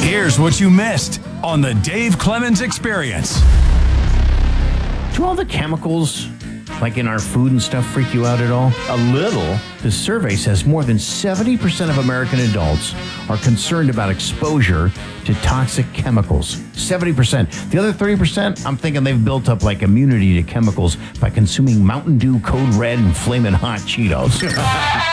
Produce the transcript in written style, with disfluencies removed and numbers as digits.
Here's what you missed on the Dave Clemens Experience. Do all the chemicals, like in our food and stuff, freak you out at all? A little. The survey says more than 70% of American adults are concerned about exposure to toxic chemicals. 70%. The other 30%, I'm thinking they've built up like immunity to chemicals by consuming Mountain Dew Code Red and Flamin' Hot Cheetos.